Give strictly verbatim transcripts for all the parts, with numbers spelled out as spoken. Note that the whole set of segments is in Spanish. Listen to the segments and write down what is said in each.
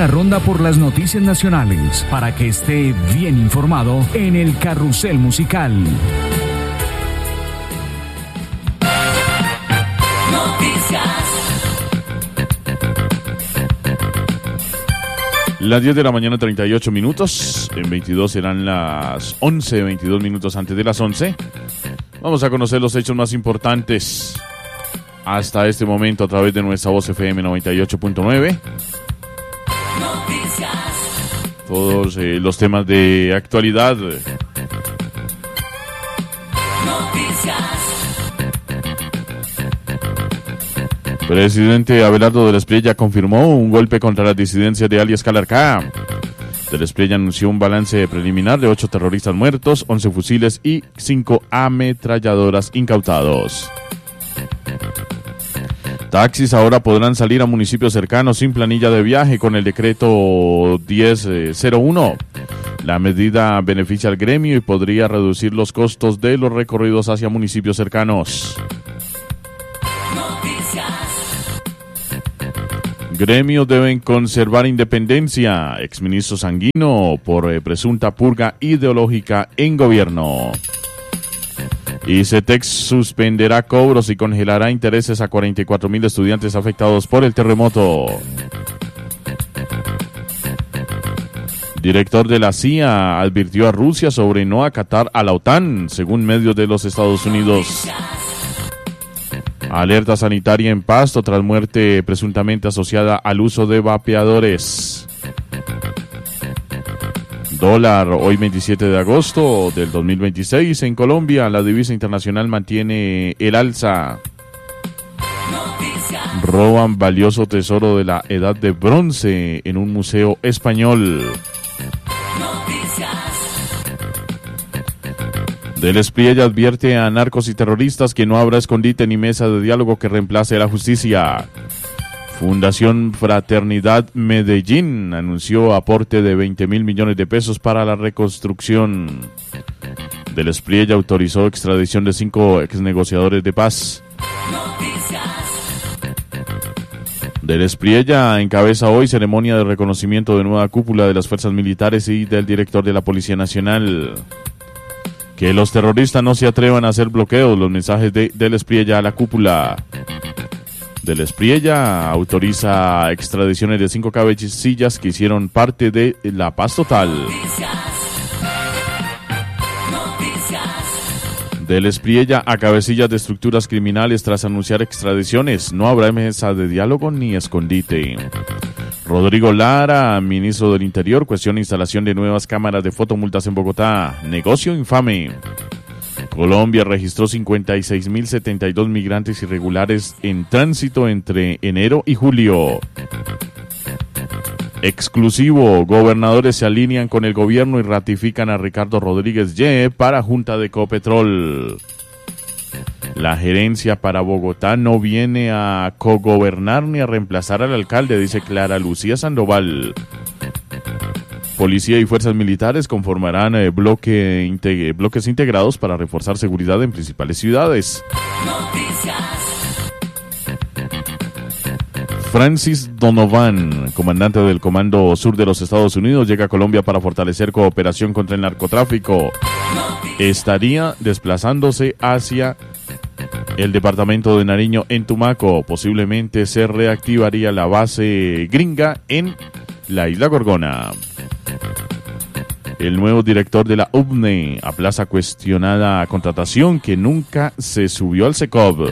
una ronda por las noticias nacionales para que esté bien informado en el Carrusel Musical. Las diez de la mañana, treinta y ocho minutos. En veintidós serán las once, veintidós minutos antes de las once. Vamos a conocer los hechos más importantes hasta este momento a través de nuestra voz F M noventa y ocho punto nueve. Todos eh, los temas de actualidad. Presidente Abelardo Del Espriella confirmó un golpe contra las disidencias de alias Calarcá. Del Espriella anunció un balance preliminar de ocho terroristas muertos, once fusiles y cinco ametralladoras incautados. Taxis ahora podrán salir a municipios cercanos sin planilla de viaje con el decreto diez cero uno. La medida beneficia al gremio y podría reducir los costos de los recorridos hacia municipios cercanos. Gremios deben conservar independencia. Exministro Sanguino por eh, presunta purga ideológica en gobierno. Y CETEX suspenderá cobros y congelará intereses a cuarenta y cuatro mil estudiantes afectados por el terremoto. Director de la C I A advirtió a Rusia sobre no acatar a la OTAN, según medios de los Estados Unidos. Alerta sanitaria en Pasto tras muerte presuntamente asociada al uso de vapeadores. Dólar, hoy veintisiete de agosto del dos mil veintiséis. En Colombia, la divisa internacional mantiene el alza. Roban valioso tesoro de la Edad de Bronce en un museo español. Del Espriella advierte a narcos y terroristas que no habrá escondite ni mesa de diálogo que reemplace a la justicia. Fundación Fraternidad Medellín anunció aporte de veinte mil millones de pesos para la reconstrucción. Del Espriella autorizó extradición de cinco exnegociadores de paz. Del Espriella encabeza hoy ceremonia de reconocimiento de nueva cúpula de las fuerzas militares y del director de la Policía Nacional. Que los terroristas no se atrevan a hacer bloqueos, los mensajes de Del Espriella a la cúpula. Del Espriella autoriza extradiciones de cinco cabecillas que hicieron parte de la paz total. Del Espriella a cabecillas de estructuras criminales tras anunciar extradiciones. No habrá mesa de diálogo ni escondite. Rodrigo Lara, ministro del Interior, cuestiona instalación de nuevas cámaras de fotomultas en Bogotá. Negocio infame. Colombia registró cincuenta y seis mil setenta y dos migrantes irregulares en tránsito entre enero y julio. Exclusivo, gobernadores se alinean con el gobierno y ratifican a Ricardo Rodríguez Ye para Junta de Ecopetrol. La gerencia para Bogotá no viene a cogobernar ni a reemplazar al alcalde, dice Clara Lucía Sandoval. Policía y fuerzas militares conformarán eh, bloque integ- bloques integrados para reforzar seguridad en principales ciudades. Francis Donovan, comandante del Comando Sur de los Estados Unidos, llega a Colombia para fortalecer cooperación contra el narcotráfico. Estaría desplazándose hacia el departamento de Nariño en Tumaco. Posiblemente se reactivaría la base gringa en la isla Gorgona. El nuevo director de la U B N E aplaza cuestionada contratación que nunca se subió al SECOV.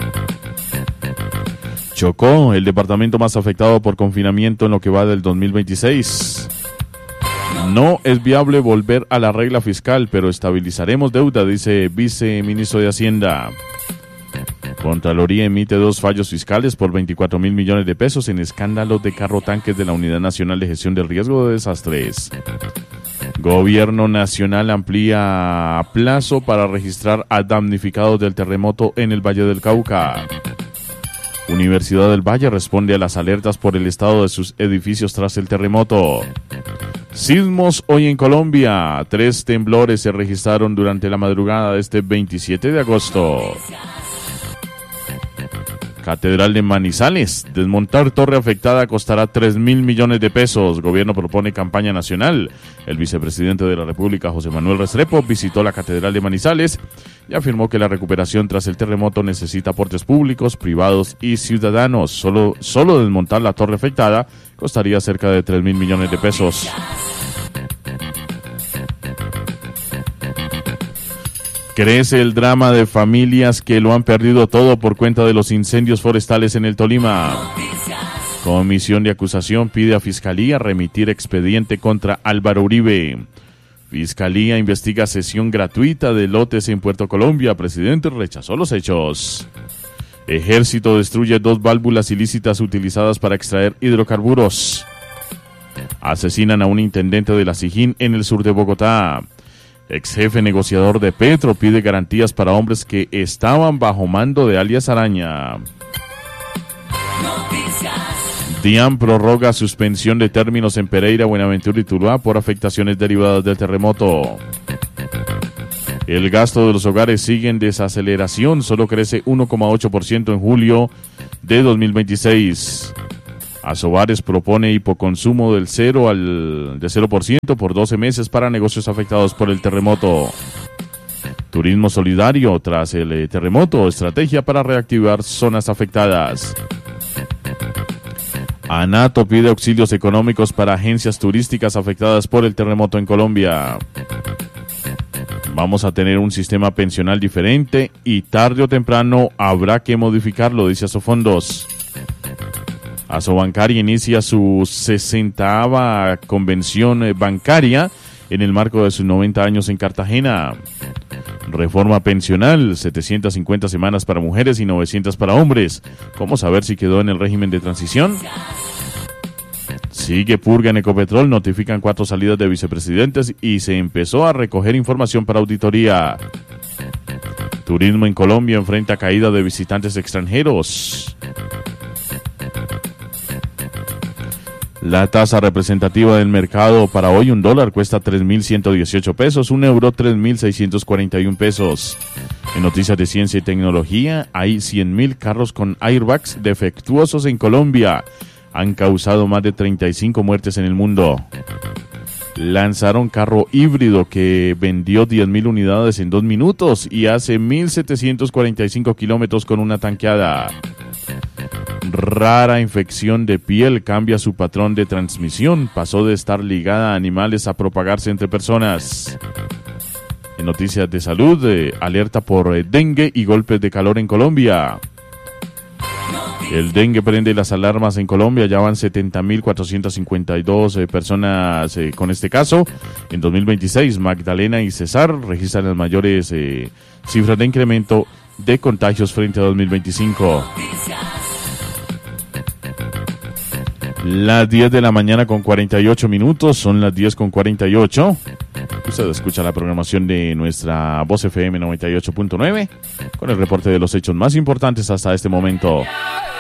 Chocó, el departamento más afectado por confinamiento en lo que va del dos mil veintiséis. No es viable volver a la regla fiscal, pero estabilizaremos deuda, dice viceministro de Hacienda. Contraloría emite dos fallos fiscales por veinticuatro mil millones de pesos en escándalos de carro tanques de la Unidad Nacional de Gestión del Riesgo de Desastres. Gobierno Nacional amplía plazo para registrar a damnificados del terremoto en el Valle del Cauca. Universidad del Valle responde a las alertas por el estado de sus edificios tras el terremoto. Sismos hoy en Colombia. Tres temblores se registraron durante la madrugada de este veintisiete de agosto. Catedral de Manizales. Desmontar torre afectada costará tres mil millones de pesos. Gobierno propone campaña nacional. El vicepresidente de la República, José Manuel Restrepo, visitó la Catedral de Manizales y afirmó que la recuperación tras el terremoto necesita aportes públicos, privados y ciudadanos. Solo, solo desmontar la torre afectada costaría cerca de tres mil millones de pesos. Crece el drama de familias que lo han perdido todo por cuenta de los incendios forestales en el Tolima. Comisión de acusación pide a Fiscalía remitir expediente contra Álvaro Uribe. Fiscalía investiga sesión gratuita de lotes en Puerto Colombia. Presidente rechazó los hechos. Ejército destruye dos válvulas ilícitas utilizadas para extraer hidrocarburos. Asesinan a un intendente de la Sijín en el sur de Bogotá. Ex jefe negociador de Petro pide garantías para hombres que estaban bajo mando de alias Araña. DIAN prorroga suspensión de términos en Pereira, Buenaventura y Tuluá por afectaciones derivadas del terremoto. El gasto de los hogares sigue en desaceleración, solo crece uno coma ocho por ciento en julio de dos mil veintiséis. Asobares propone hipoconsumo del cero al de cero por ciento por doce meses para negocios afectados por el terremoto. Turismo solidario tras el terremoto, estrategia para reactivar zonas afectadas. ANATO pide auxilios económicos para agencias turísticas afectadas por el terremoto en Colombia. Vamos a tener un sistema pensional diferente y tarde o temprano habrá que modificarlo, dice Asofondos. Asobancaria inicia su sesentava convención bancaria en el marco de sus noventa años en Cartagena. Reforma pensional, setecientas cincuenta semanas para mujeres y novecientas para hombres. ¿Cómo saber si quedó en el régimen de transición? Sigue purga en Ecopetrol, notifican cuatro salidas de vicepresidentes y se empezó a recoger información para auditoría. Turismo en Colombia enfrenta caída de visitantes extranjeros. La tasa representativa del mercado para hoy, un dólar cuesta tres mil ciento dieciocho pesos, un euro tres mil seiscientos cuarenta y uno pesos. En noticias de ciencia y tecnología, hay cien mil carros con airbags defectuosos en Colombia. Han causado más de treinta y cinco muertes en el mundo. Lanzaron carro híbrido que vendió diez mil unidades en dos minutos y hace mil setecientos cuarenta y cinco kilómetros con una tanqueada. Rara infección de piel cambia su patrón de transmisión. Pasó de estar ligada a animales a propagarse entre personas. En noticias de salud, eh, alerta por eh, dengue y golpes de calor en Colombia. El dengue prende las alarmas en Colombia. Ya van setenta mil cuatrocientas cincuenta y dos eh, personas eh, con este caso. En dos mil veintiséis, Magdalena y Cesar registran las mayores eh, cifras de incremento de contagios frente a dos mil veinticinco. Las diez de la mañana con cuarenta y ocho minutos, son las diez con cuarenta y ocho. Usted escucha la programación de nuestra Voz F M noventa y ocho punto nueve con el reporte de los hechos más importantes hasta este momento.